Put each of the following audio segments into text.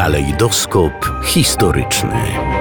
Kalejdoskop historyczny.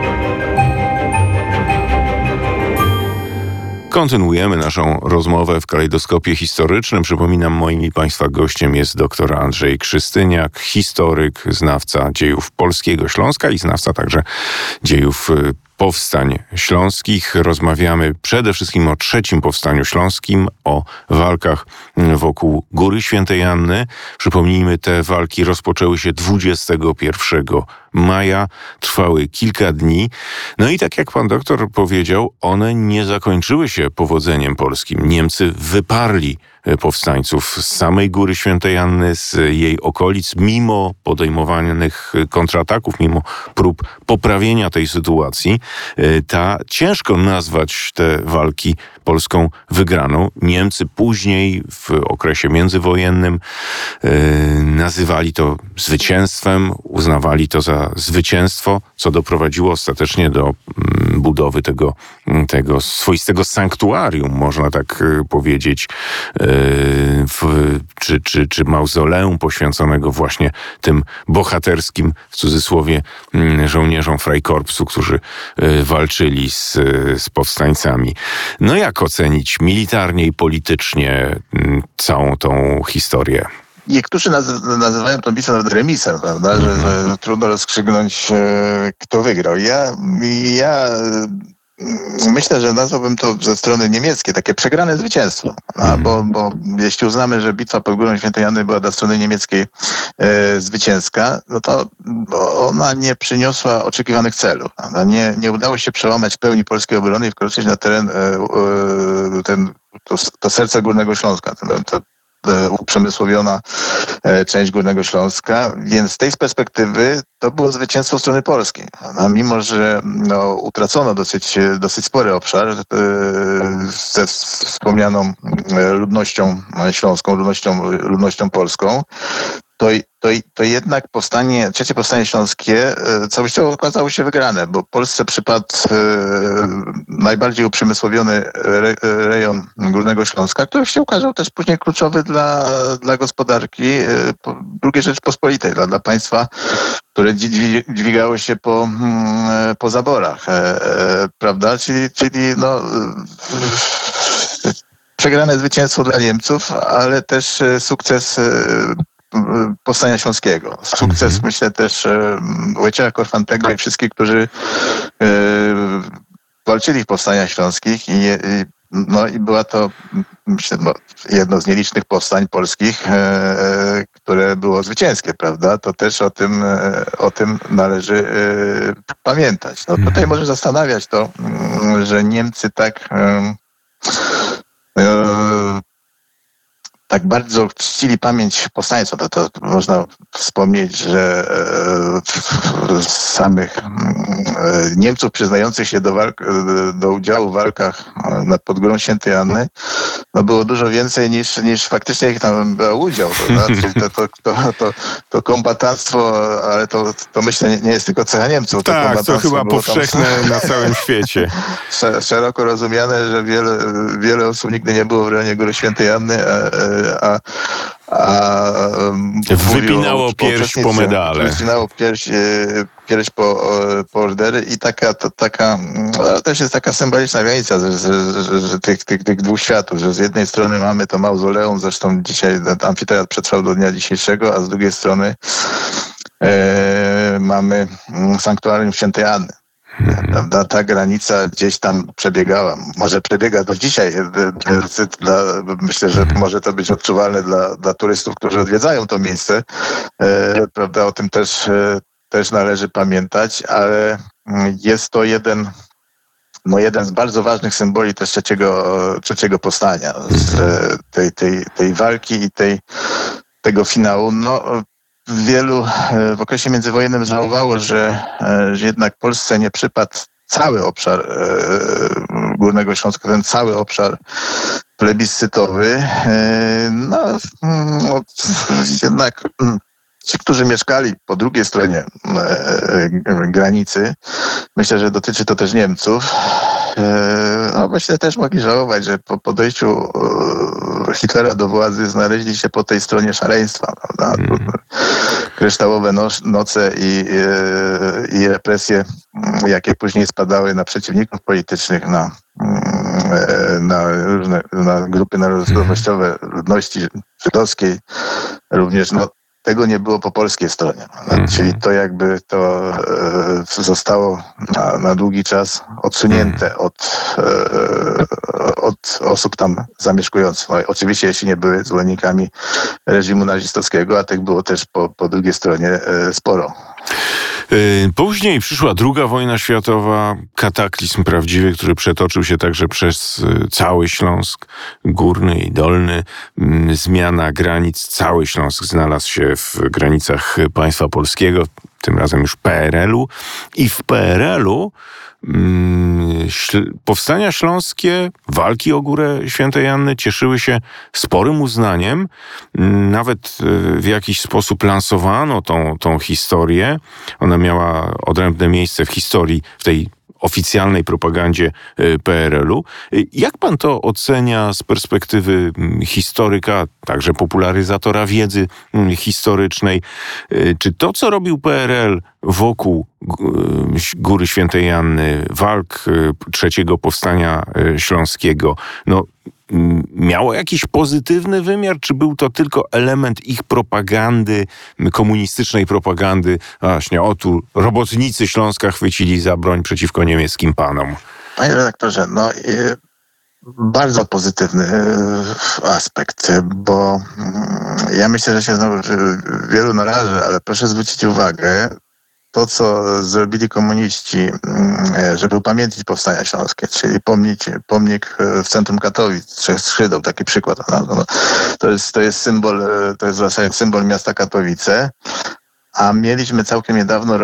Kontynuujemy naszą rozmowę w kalejdoskopie historycznym. Przypominam, moim i Państwa gościem jest dr Andrzej Krzystyniak, historyk, znawca dziejów polskiego Śląska i znawca także dziejów powstań śląskich. Rozmawiamy przede wszystkim o III Powstaniu Śląskim, o walkach wokół Góry Świętej Anny. Przypomnijmy, te walki rozpoczęły się 21 maja, trwały kilka dni. No i tak jak pan doktor powiedział, one nie zakończyły się powodzeniem polskim. Niemcy wyparli powstańców z samej Góry Świętej Anny, z jej okolic, mimo podejmowanych kontrataków, mimo prób poprawienia tej sytuacji. Ciężko nazwać te walki polską wygraną. Niemcy później, w okresie międzywojennym, nazywali to zwycięstwem, uznawali to za zwycięstwo, co doprowadziło ostatecznie do budowy tego swoistego sanktuarium, można tak powiedzieć, czy mauzoleum poświęconego właśnie tym bohaterskim, w cudzysłowie, żołnierzom Freikorpsu, którzy walczyli z powstańcami. No jak ocenić militarnie i politycznie całą tą historię? Niektórzy nazywają tę bitwę nawet remisem, prawda, że trudno rozstrzygnąć, kto wygrał. Ja myślę, że nazwałbym to ze strony niemieckiej takie przegrane zwycięstwo, bo jeśli uznamy, że bitwa pod Górą Świętej Anny była dla strony niemieckiej zwycięska, no to ona nie przyniosła oczekiwanych celów. Nie udało się przełamać w pełni polskiej obrony i wkroczyć na teren to serce Górnego Śląska, uprzemysłowiona część Górnego Śląska, więc z tej perspektywy to było zwycięstwo strony polskiej. Mimo że utracono dosyć spory obszar ze wspomnianą ludnością śląską, ludnością polską, to jednak trzecie powstanie śląskie całościowo okazało się wygrane, bo Polsce przypadł najbardziej uprzemysłowiony rejon Górnego Śląska, który się okazał też później kluczowy dla gospodarki II Rzeczypospolitej, dla państwa, które dźwigało się po zaborach, prawda? Czyli przegrane zwycięstwo dla Niemców, ale też sukces Powstania Śląskiego. Sukces, myślę, też Wojciecha Korfantego i wszystkich, którzy walczyli w powstaniach śląskich i była to, myślę, jedno z nielicznych powstań polskich, które było zwycięskie, prawda? To też o tym należy pamiętać. Tutaj może zastanawiać to, że Niemcy tak bardzo czcili pamięć powstańców. To można wspomnieć, że samych Niemców przyznających się do udziału w walkach pod Górą Świętej Anny było dużo więcej niż faktycznie ich tam brał udział. To kombatantstwo, ale to myślę nie jest tylko cecha Niemców. To chyba powszechne na całym świecie. Szeroko rozumiane, że wiele osób nigdy nie było w rejonie Góry Świętej Anny, wypinało pierś po medale. Wypinało pierś po ordery i taka też jest taka symboliczna granica że tych dwóch światów, że z jednej strony mamy to mauzoleum, zresztą dzisiaj amfiteatr przetrwał do dnia dzisiejszego, a z drugiej strony mamy sanktuarium Świętej Anny. Prawda? Ta granica gdzieś tam przebiegała. Może przebiega do dzisiaj. Myślę, że może to być odczuwalne dla turystów, którzy odwiedzają to miejsce. Prawda? O tym też należy pamiętać, ale jest to jeden z bardzo ważnych symboli też trzeciego powstania. Tej walki i tego finału. Wielu w okresie międzywojennym żałowało, że jednak Polsce nie przypadł cały obszar Górnego Śląska, ten cały obszar plebiscytowy. Jednak ci, którzy mieszkali po drugiej stronie granicy, myślę, że dotyczy to też Niemców, myślę, też mogli żałować, że po podejściu Hitlera do władzy znaleźli się po tej stronie szaleństwa, prawda? kryształowe noce i represje, jakie później spadały na przeciwników politycznych, na grupy narodowościowe ludności żydowskiej, również tego nie było po polskiej stronie. Czyli to jakby to zostało na długi czas odsunięte od osób tam zamieszkujących. No, oczywiście jeśli nie były zwolennikami reżimu nazistowskiego, a tych było też po drugiej stronie sporo. Później przyszła II wojna światowa, kataklizm prawdziwy, który przetoczył się także przez cały Śląsk, górny i dolny. Zmiana granic, cały Śląsk znalazł się w granicach państwa polskiego, tym razem już PRL-u. I w PRL-u powstania śląskie, walki o Górę Świętej Anny cieszyły się sporym uznaniem. Nawet w jakiś sposób lansowano tą historię. Ona miała odrębne miejsce w historii, w tej oficjalnej propagandzie PRL-u. Jak pan to ocenia z perspektywy historyka, także popularyzatora wiedzy historycznej? Czy to, co robił PRL wokół Góry Świętej Anny, walk trzeciego powstania śląskiego, miało jakiś pozytywny wymiar, czy był to tylko element ich propagandy, komunistycznej propagandy? Właśnie, tu robotnicy Śląska chwycili za broń przeciwko niemieckim panom. Panie redaktorze, bardzo pozytywny aspekt, bo ja myślę, że się znowu wielu narażę, ale proszę zwrócić uwagę, to, co zrobili komuniści, żeby upamiętnić powstania śląskie, czyli pomnik w centrum Katowic, Trzech Skrzydeł, taki przykład. To jest symbol, to jest w zasadzie symbol miasta Katowice, a mieliśmy całkiem niedawno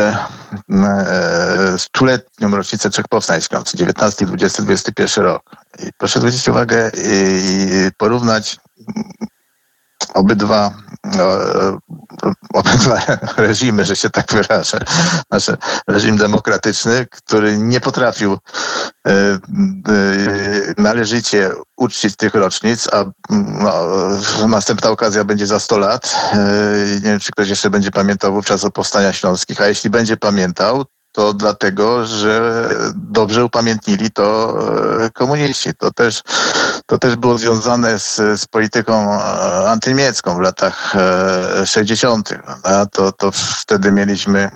stuletnią rocznicę Trzech Powstań Śląskich, 19, 20, 21 rok. I proszę zwrócić uwagę i porównać obydwa reżimy, że się tak wyrażę. Nasz reżim demokratyczny, który nie potrafił należycie uczcić tych rocznic, a następna okazja będzie za 100 lat. Nie wiem, czy ktoś jeszcze będzie pamiętał wówczas o powstaniach śląskich, a jeśli będzie pamiętał, to dlatego, że dobrze upamiętnili to komuniści. To też było związane z polityką antyniemiecką w latach 60. To wtedy mieliśmy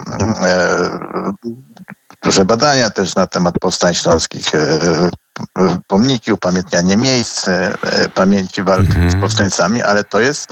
duże badania też na temat powstań śląskich, pomniki, upamiętnianie miejsc, pamięci walk z powstańcami, ale to jest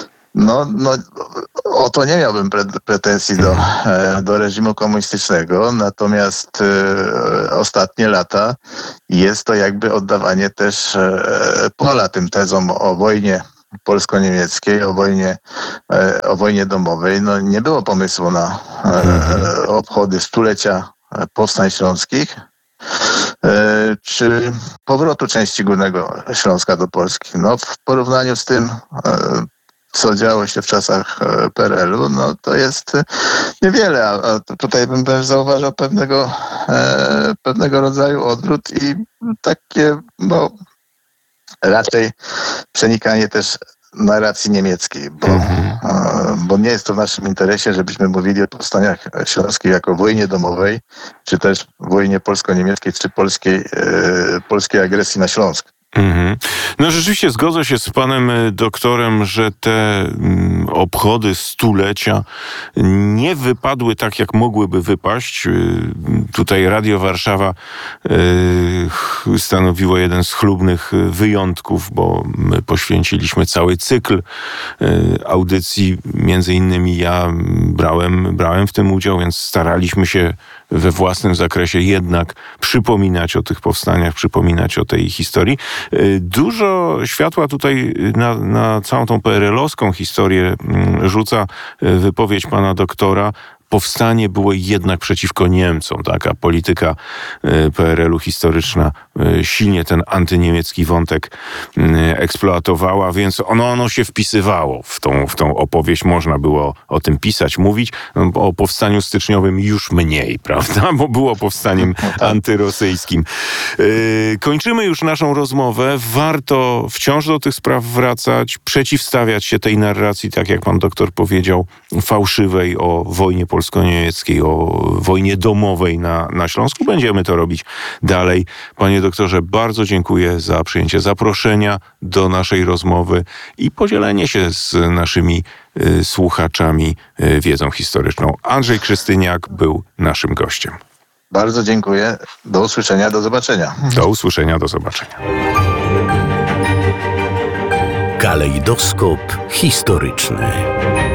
o to nie miałbym pretensji do reżimu komunistycznego, natomiast ostatnie lata jest to jakby oddawanie też pola tym tezom o wojnie polsko-niemieckiej, o wojnie domowej. Nie było pomysłu na obchody stulecia powstań śląskich, czy powrotu części Górnego Śląska do Polski. W porównaniu z tym, co działo się w czasach PRL-u, to jest niewiele, a tutaj bym też zauważył pewnego rodzaju odwrót i takie, raczej przenikanie też narracji niemieckiej, bo nie jest to w naszym interesie, żebyśmy mówili o powstaniach śląskich jako wojnie domowej, czy też wojnie polsko-niemieckiej, czy polskiej agresji na Śląsk. Rzeczywiście zgodzę się z panem doktorem, że te obchody stulecia nie wypadły tak, jak mogłyby wypaść. Tutaj Radio Warszawa stanowiło jeden z chlubnych wyjątków, bo my poświęciliśmy cały cykl audycji. Między innymi ja brałem w tym udział, więc staraliśmy się we własnym zakresie jednak przypominać o tych powstaniach, przypominać o tej historii. Dużo światła tutaj na całą tą PRL-owską historię rzuca wypowiedź pana doktora. Powstanie było jednak przeciwko Niemcom, tak? A polityka PRL-u historyczna silnie ten antyniemiecki wątek eksploatowała, więc ono się wpisywało w tą opowieść. Można było o tym pisać, mówić. O powstaniu styczniowym już mniej, prawda? Bo było powstaniem antyrosyjskim. Kończymy już naszą rozmowę. Warto wciąż do tych spraw wracać, przeciwstawiać się tej narracji, tak jak pan doktor powiedział, fałszywej o wojnie polsko-niemieckiej, o wojnie domowej na Śląsku. Będziemy to robić dalej. Panie doktorze, bardzo dziękuję za przyjęcie zaproszenia do naszej rozmowy i podzielenie się z naszymi słuchaczami wiedzą historyczną. Andrzej Krzystyniak był naszym gościem. Bardzo dziękuję. Do usłyszenia, do zobaczenia. Do usłyszenia, do zobaczenia. Kalejdoskop historyczny.